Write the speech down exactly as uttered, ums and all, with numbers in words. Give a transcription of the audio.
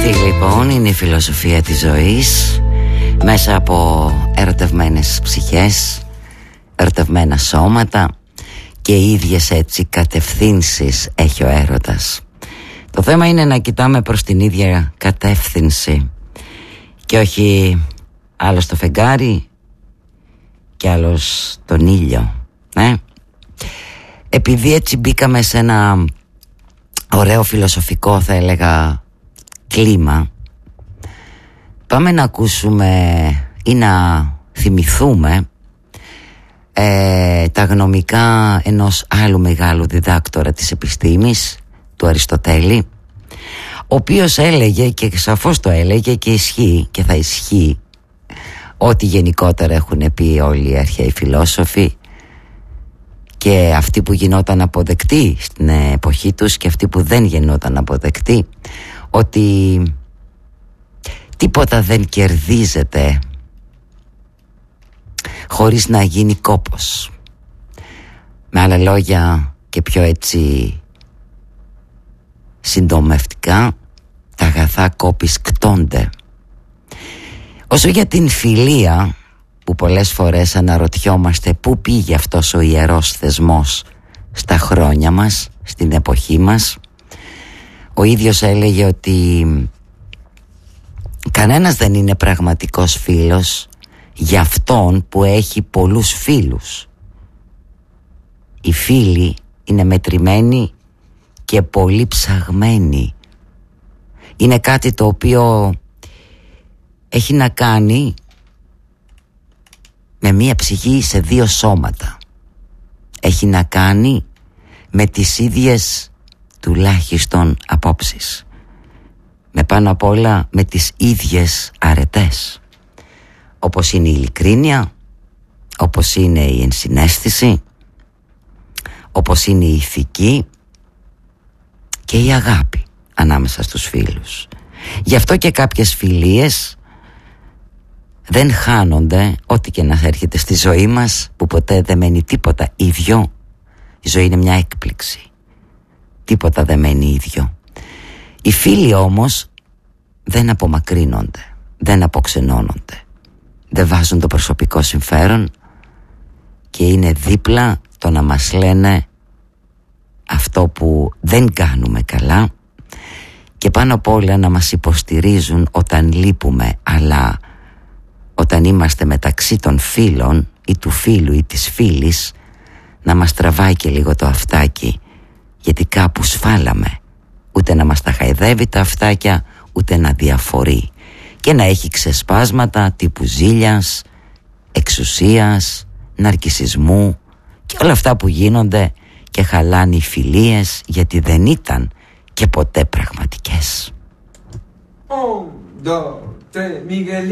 Αυτή λοιπόν είναι η φιλοσοφία της ζωής, μέσα από ερωτευμένες ψυχές, ερωτευμένα σώματα και ίδιες έτσι κατευθύνσεις έχει ο έρωτας. Το θέμα είναι να κοιτάμε προς την ίδια κατεύθυνση και όχι άλλος το φεγγάρι και άλλος τον ήλιο, ναι. Επειδή έτσι μπήκαμε σε ένα ωραίο φιλοσοφικό, θα έλεγα, κλίμα, πάμε να ακούσουμε ή να θυμηθούμε ε, τα γνωμικά ενός άλλου μεγάλου διδάκτορα της επιστήμης, του Αριστοτέλη, ο οποίος έλεγε, και σαφώς το έλεγε και ισχύει και θα ισχύει, ό,τι γενικότερα έχουν πει όλοι οι αρχαίοι φιλόσοφοι και αυτοί που γινόταν αποδεκτοί στην εποχή τους και αυτοί που δεν γινόταν αποδεκτοί, ότι τίποτα δεν κερδίζεται χωρίς να γίνει κόπος. Με άλλα λόγια και πιο έτσι συντομευτικά, τα αγαθά κόπης κτώνται. Όσο για την φιλία, που πολλές φορές αναρωτιόμαστε πού πήγε αυτός ο ιερός θεσμός στα χρόνια μας, στην εποχή μας, ο ίδιος έλεγε ότι κανένας δεν είναι πραγματικός φίλος για αυτόν που έχει πολλούς φίλους. Οι φίλοι είναι μετρημένοι και πολύ ψαγμένοι. Είναι κάτι το οποίο έχει να κάνει με μία ψυχή σε δύο σώματα. Έχει να κάνει με τις ίδιες τουλάχιστον απόψεις. Με πάνω απ' όλα με τις ίδιες αρετές. Όπως είναι η ειλικρίνεια, όπως είναι η ενσυναίσθηση, όπως είναι η ηθική και η αγάπη ανάμεσα στους φίλους. Γι' αυτό και κάποιες φιλίες δεν χάνονται, ό,τι και να έρχεται στη ζωή μας, που ποτέ δεν μένει τίποτα ίδιο. Η ζωή είναι μια έκπληξη. Τίποτα δεν μένει ίδιο. Οι φίλοι όμως δεν απομακρύνονται, δεν αποξενώνονται, δεν βάζουν το προσωπικό συμφέρον και είναι δίπλα το να μας λένε αυτό που δεν κάνουμε καλά και πάνω απ' όλα να μας υποστηρίζουν όταν λείπουμε, αλλά όταν είμαστε μεταξύ των φίλων ή του φίλου ή της φίλης, να μας τραβάει και λίγο το αυτάκι, γιατί κάπου σφάλαμε. Ούτε να μας τα χαϊδεύει τα αυτάκια, ούτε να διαφορεί και να έχει ξεσπάσματα τύπου ζήλιας, εξουσίας, ναρκισσισμού και όλα αυτά που γίνονται και χαλάνε οι φιλίες, γιατί δεν ήταν και ποτέ πραγματικές.